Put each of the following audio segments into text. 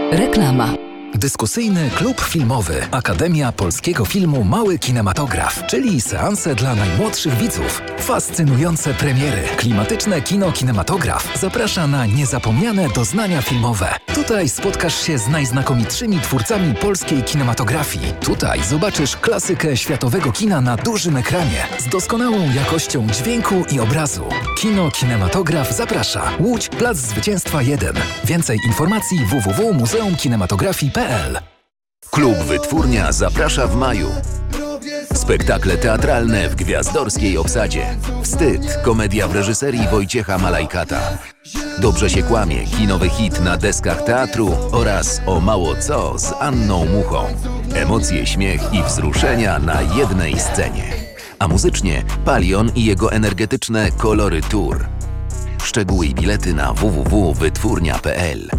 Reklama. Dyskusyjny klub filmowy Akademia Polskiego Filmu Mały Kinematograf, czyli seanse dla najmłodszych widzów. Fascynujące premiery. Klimatyczne kino Kinematograf zaprasza na niezapomniane doznania filmowe. Tutaj spotkasz się z najznakomitszymi twórcami polskiej kinematografii. Tutaj zobaczysz klasykę światowego kina na dużym ekranie z doskonałą jakością dźwięku i obrazu. Kino Kinematograf zaprasza. Łódź, Plac Zwycięstwa 1. Więcej informacji www.muzeumkinematografii.pl. Klub Wytwórnia zaprasza w maju. Spektakle teatralne w gwiazdorskiej obsadzie. Wstyd, komedia w reżyserii Wojciecha Malajkata. Dobrze się kłamie, kinowy hit na deskach teatru oraz O mało co z Anną Muchą. Emocje, śmiech i wzruszenia na jednej scenie. A muzycznie Palion i jego energetyczne Kolory Tour. Szczegóły i bilety na www.wytwórnia.pl.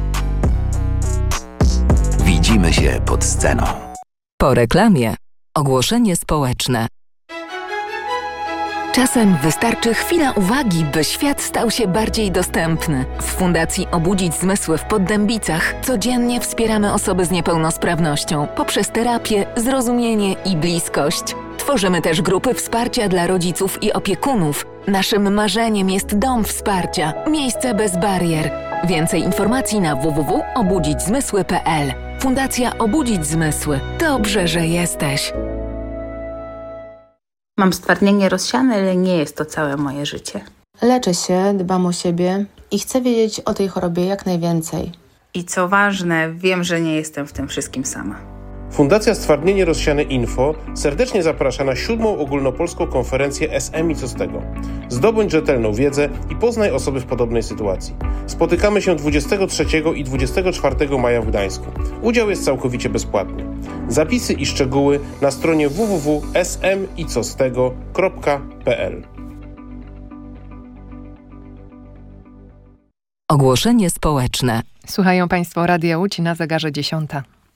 Widzimy się pod sceną. Po reklamie. Ogłoszenie społeczne. Czasem wystarczy chwila uwagi, by świat stał się bardziej dostępny. W Fundacji Obudzić Zmysły w Poddębicach codziennie wspieramy osoby z niepełnosprawnością poprzez terapię, zrozumienie i bliskość. Tworzymy też grupy wsparcia dla rodziców i opiekunów. Naszym marzeniem jest dom wsparcia, miejsce bez barier. Więcej informacji na www.obudzićzmysły.pl. Fundacja Obudzić Zmysły. Dobrze, że jesteś. Mam stwardnienie rozsiane, ale nie jest to całe moje życie. Leczę się, dbam o siebie i chcę wiedzieć o tej chorobie jak najwięcej. I co ważne, wiem, że nie jestem w tym wszystkim sama. Fundacja Stwardnienie Rozsiane Info serdecznie zaprasza na 7. ogólnopolską konferencję SM i co z tego. Zdobądź rzetelną wiedzę i poznaj osoby w podobnej sytuacji. Spotykamy się 23 i 24 maja w Gdańsku. Udział jest całkowicie bezpłatny. Zapisy i szczegóły na stronie www.smicostego.pl. Ogłoszenie społeczne. Słuchają Państwo Radia Łódź na zegarze 10.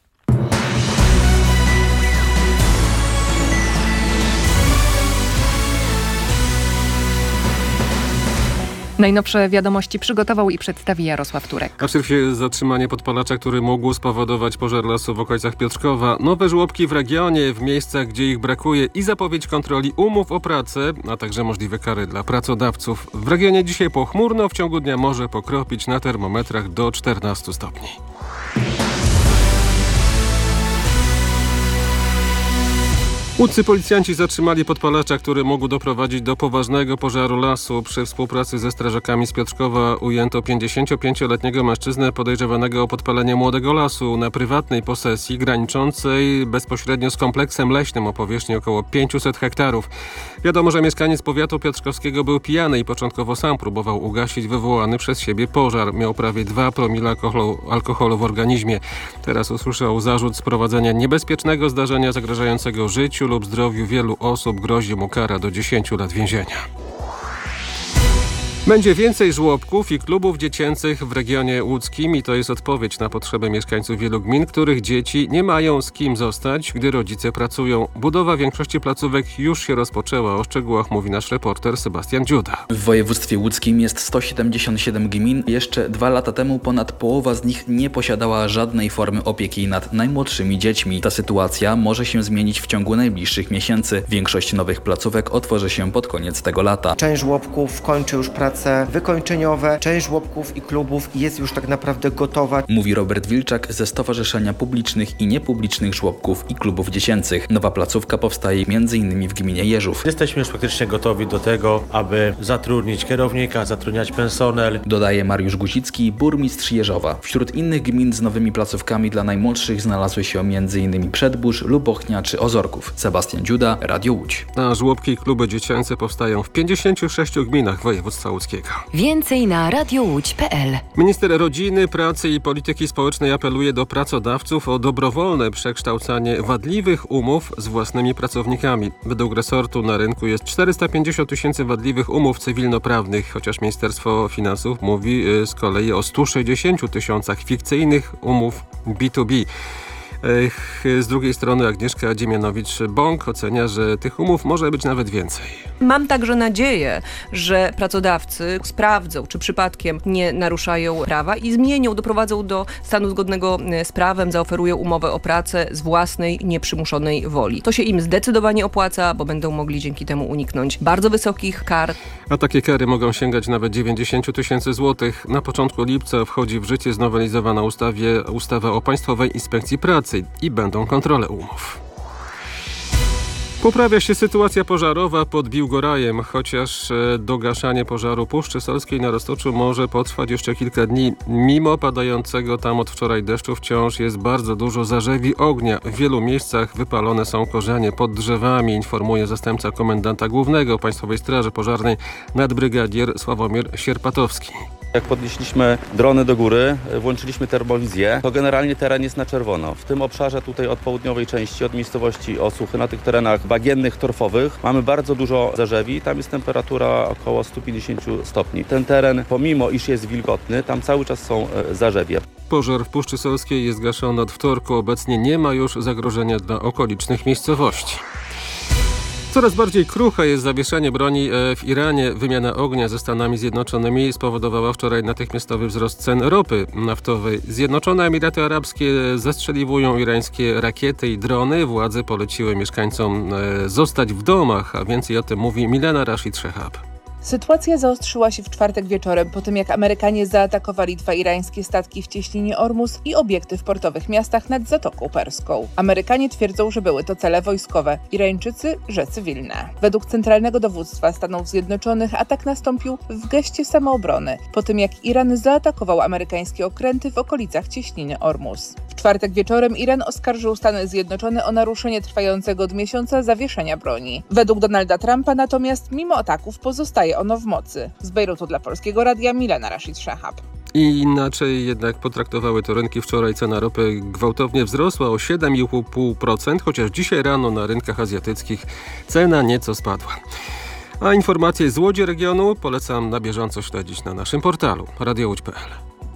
Najnowsze wiadomości przygotował i przedstawi Jarosław Turek. A w szybie zatrzymanie podpalacza, który mógł spowodować pożar lasu w okolicach Piotrkowa. Nowe żłobki w regionie, w miejscach, gdzie ich brakuje i zapowiedź kontroli umów o pracę, a także możliwe kary dla pracodawców. W regionie dzisiaj pochmurno, w ciągu dnia może pokropić na termometrach do 14 stopni. Łódzcy policjanci zatrzymali podpalacza, który mógł doprowadzić do poważnego pożaru lasu. Przy współpracy ze strażakami z Piotrkowa ujęto 55-letniego mężczyznę podejrzewanego o podpalenie młodego lasu na prywatnej posesji graniczącej bezpośrednio z kompleksem leśnym o powierzchni około 500 hektarów. Wiadomo, że mieszkaniec powiatu piotrkowskiego był pijany i początkowo sam próbował ugasić wywołany przez siebie pożar. Miał prawie 2 promile alkoholu w organizmie. Teraz usłyszał zarzut sprowadzenia niebezpiecznego zdarzenia zagrażającego życiu lub zdrowiu wielu osób. Grozi mu kara do 10 lat więzienia. Będzie więcej żłobków i klubów dziecięcych w regionie łódzkim i to jest odpowiedź na potrzeby mieszkańców wielu gmin, których dzieci nie mają z kim zostać, gdy rodzice pracują. Budowa większości placówek już się rozpoczęła. O szczegółach mówi nasz reporter Sebastian Dziuda. W województwie łódzkim jest 177 gmin. Jeszcze 2 lata temu ponad połowa z nich nie posiadała żadnej formy opieki nad najmłodszymi dziećmi. Ta sytuacja może się zmienić w ciągu najbliższych miesięcy. Większość nowych placówek otworzy się pod koniec tego lata. Część żłobków kończy już pracę wykończeniowe, część żłobków i klubów jest już tak naprawdę gotowa. Mówi Robert Wilczak ze Stowarzyszenia Publicznych i Niepublicznych Żłobków i Klubów Dziecięcych. Nowa placówka powstaje m.in. w gminie Jeżów. Jesteśmy już praktycznie gotowi do tego, aby zatrudnić kierownika, zatrudniać personel. Dodaje Mariusz Guzicki, burmistrz Jeżowa. Wśród innych gmin z nowymi placówkami dla najmłodszych znalazły się m.in. Przedbórz, Lubochnia czy Ozorków. Sebastian Dziuda, Radio Łódź. A żłobki i kluby dziecięce powstają w 56 gminach województwa łódzkiego. Więcej na radiołódź.pl. Minister Rodziny, Pracy i Polityki Społecznej apeluje do pracodawców o dobrowolne przekształcanie wadliwych umów z własnymi pracownikami. Według resortu na rynku jest 450 000 wadliwych umów cywilnoprawnych, chociaż Ministerstwo Finansów mówi z kolei o 160 000 fikcyjnych umów B2B. Z drugiej strony Agnieszka Dziemianowicz-Bąk ocenia, że tych umów może być nawet więcej. Mam także nadzieję, że pracodawcy sprawdzą, czy przypadkiem nie naruszają prawa i zmienią, doprowadzą do stanu zgodnego z prawem, zaoferują umowę o pracę z własnej, nieprzymuszonej woli. To się im zdecydowanie opłaca, bo będą mogli dzięki temu uniknąć bardzo wysokich kar. A takie kary mogą sięgać nawet 90 000 złotych. Na początku lipca wchodzi w życie znowelizowana ustawa o Państwowej Inspekcji Pracy i będą kontrole umów. Poprawia się sytuacja pożarowa pod Biłgorajem, chociaż dogaszanie pożaru Puszczy Solskiej na Roztoczu może potrwać jeszcze kilka dni. Mimo padającego tam od wczoraj deszczu wciąż jest bardzo dużo zarzewi ognia. W wielu miejscach wypalone są korzenie pod drzewami, informuje zastępca komendanta głównego Państwowej Straży Pożarnej nadbrygadier Sławomir Sierpatowski. Jak podnieśliśmy drony do góry, włączyliśmy termowizję, to generalnie teren jest na czerwono. W tym obszarze tutaj od południowej części, od miejscowości Osuchy, na tych terenach bagiennych, torfowych, mamy bardzo dużo zarzewi. Tam jest temperatura około 150 stopni. Ten teren, pomimo iż jest wilgotny, tam cały czas są zarzewie. Pożar w Puszczy Solskiej jest gaszony od wtorku. Obecnie nie ma już zagrożenia dla okolicznych miejscowości. Coraz bardziej kruche jest zawieszenie broni w Iranie. Wymiana ognia ze Stanami Zjednoczonymi spowodowała wczoraj natychmiastowy wzrost cen ropy naftowej. Zjednoczone Emiraty Arabskie zestrzeliwują irańskie rakiety i drony. Władze poleciły mieszkańcom zostać w domach, a więcej o tym mówi Milena Rashid Shehab. Sytuacja zaostrzyła się w czwartek wieczorem po tym, jak Amerykanie zaatakowali 2 irańskie statki w cieśninie Ormus i obiekty w portowych miastach nad Zatoką Perską. Amerykanie twierdzą, że były to cele wojskowe, Irańczycy, że cywilne. Według Centralnego Dowództwa Stanów Zjednoczonych atak nastąpił w geście samoobrony, po tym jak Iran zaatakował amerykańskie okręty w okolicach cieśniny Ormus. W czwartek wieczorem Iran oskarżył Stany Zjednoczone o naruszenie trwającego od miesiąca zawieszenia broni. Według Donalda Trumpa natomiast mimo ataków pozostaje ono w mocy. Z Bejrutu dla Polskiego Radia Milena Rashid Shehab. I inaczej jednak potraktowały to rynki. Wczoraj cena ropy gwałtownie wzrosła o 7,5%, chociaż dzisiaj rano na rynkach azjatyckich cena nieco spadła. A informacje z Łodzi regionu polecam na bieżąco śledzić na naszym portalu radiołódź.pl.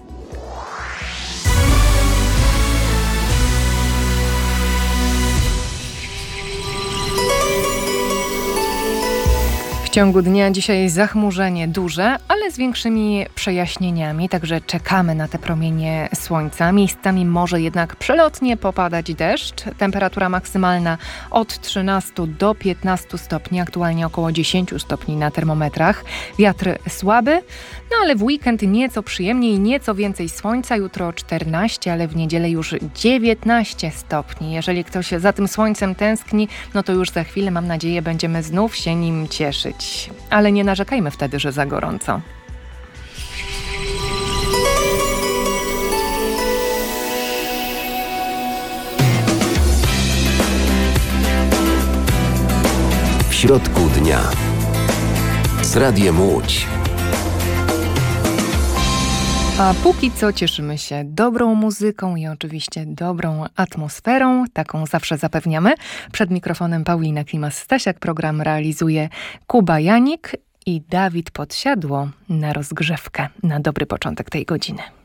W ciągu dnia dzisiaj zachmurzenie duże, ale z większymi przejaśnieniami, także czekamy na te promienie słońca. Miejscami może jednak przelotnie popadać deszcz. Temperatura maksymalna od 13 do 15 stopni, aktualnie około 10 stopni na termometrach. Wiatr słaby, no ale w weekend nieco przyjemniej, nieco więcej słońca. Jutro 14, ale w niedzielę już 19 stopni. Jeżeli ktoś za tym słońcem tęskni, no to już za chwilę, mam nadzieję, będziemy znów się nim cieszyć. Ale nie narzekajmy wtedy, że za gorąco. W środku dnia z Radiem Łódź. A póki co cieszymy się dobrą muzyką i oczywiście dobrą atmosferą. Taką zawsze zapewniamy. Przed mikrofonem Paulina Klimas-Stasiak. Program realizuje Kuba Janik i Dawid Podsiadło na rozgrzewkę, na dobry początek tej godziny.